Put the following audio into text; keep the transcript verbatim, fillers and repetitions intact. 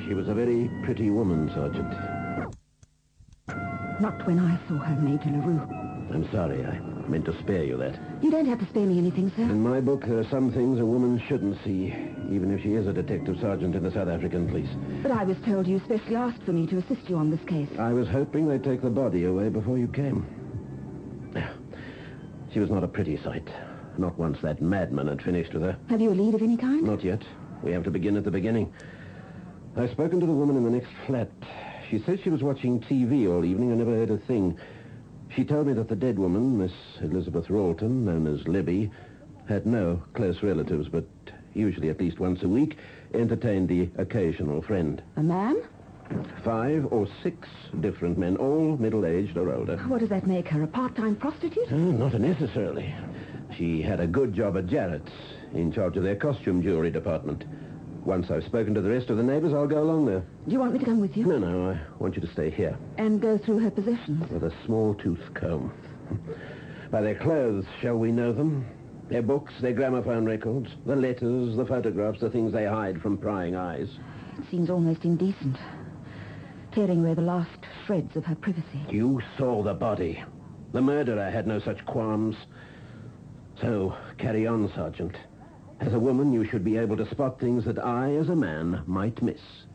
She was a very pretty woman, Sergeant. Not when I saw her, Major LaRue. I'm sorry. I meant to spare you that. You don't have to spare me anything, sir. In my book, there are some things a woman shouldn't see, even if she is a detective sergeant in the South African police. But I was told you specially asked for me to assist you on this case. I was hoping they'd take the body away before you came. She was not a pretty sight. Not once that madman had finished with her. Have you a lead of any kind? Not yet. We have to begin at the beginning. I've spoken to the woman in the next flat. She says she was watching T V all evening and never heard a thing. She told me that the dead woman, Miss Elizabeth Ralton, known as Libby, had no close relatives, but usually at least once a week entertained the occasional friend. A man? Five or six different men, all middle-aged or older. What does that make her, a part-time prostitute? Oh, not necessarily. She had a good job at Jarrett's, in charge of their costume jewelry department. Once I've spoken to the rest of the neighbors, I'll go along there. Do you want me to come with you? No, no, I want you to stay here. And go through her possessions? With a small tooth comb. By their clothes, shall we know them? Their books, their gramophone records, the letters, the photographs, the things they hide from prying eyes. It seems almost indecent. Tearing away the last shreds of her privacy. You saw the body. The murderer had no such qualms. So, carry on, Sergeant. As a woman, you should be able to spot things that I, as a man, might miss.